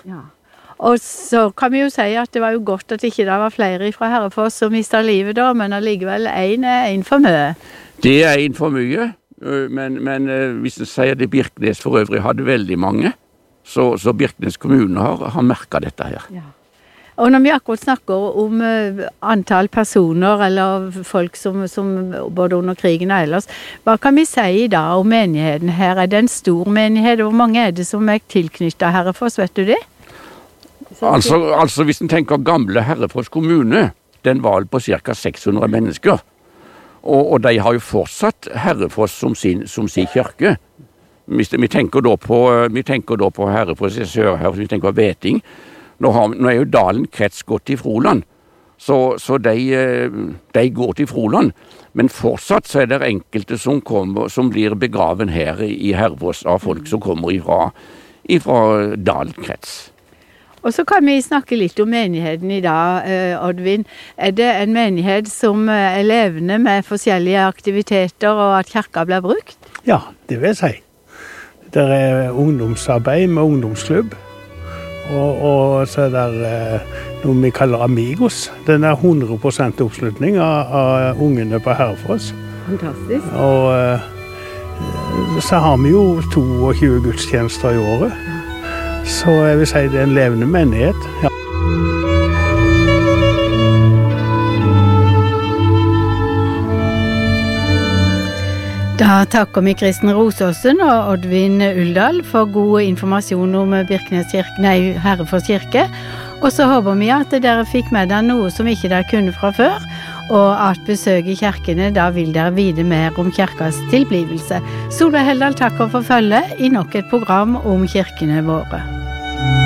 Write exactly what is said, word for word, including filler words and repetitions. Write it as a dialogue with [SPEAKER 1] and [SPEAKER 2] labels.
[SPEAKER 1] Ja. Og så kan vi jo si at det var jo godt at ikke det var flere fra Herrefoss som mistet livet da, men allikevel en er en for mye.
[SPEAKER 2] Det er en for mye, men, men hvis jeg sier det Birkenes for øvrig hadde veldig mange, så, så Birkenes kommune har, har merket dette her.
[SPEAKER 1] Ja. Og når vi akkurat snakker om uh, antall personer eller folk som, som både under krigen og ellers, hva kan vi si da om menigheten her? Er det en stor menighet? Hvor mange er det som er tilknyttet Herrefoss, vet du det?
[SPEAKER 2] Altså, altså hvis en tenker gamle Herrefoss kommune, den var på ca. seks hundre mennesker. Og, og de har jo fortsatt Herrefoss som sin, som sin kirke. Hvis vi tenker da på, vi tenker da på Herrefoss i Sør-Herrefoss, vi tenker på Veting. Nå, har, nå er jo Dalen krets gått til Froland, så, så de, de går til Froland. Men fortsatt så er det enkelte som, kommer, som blir begraven her i, i Herrefoss av folk som kommer ifra, ifra Dalen krets.
[SPEAKER 1] Og så kan vi snakke litt om menigheten i dag, Oddvin. Er det en menighet som er levende med forskjellige aktiviteter, og at kirka blir brukt?
[SPEAKER 3] Ja, det vil jeg si. Det er ungdomsarbeid med ungdomsklubb. Og, og så er det eh, noe vi kaller Amigos. Den er hundre prosent oppslutning av, av ungene på Herrefoss.
[SPEAKER 1] Fantastisk.
[SPEAKER 3] Og eh, så har vi jo tjueto gudstjenester i året. Så jeg vil si det er en levende menighet. Ja.
[SPEAKER 1] Da takker vi Kristen Rosåsen og Oddvin Uldal for god informasjon om Birkenes kirke, nei, Herrefoss kirke. Og så håper vi at dere fikk med dere noe som ikke dere kunne fra før, og at besøk i kirkene, da vil dere vite mer om kirkas tilblivelse. Solveig Heldal takker for følge i nok et program om kirkene våre.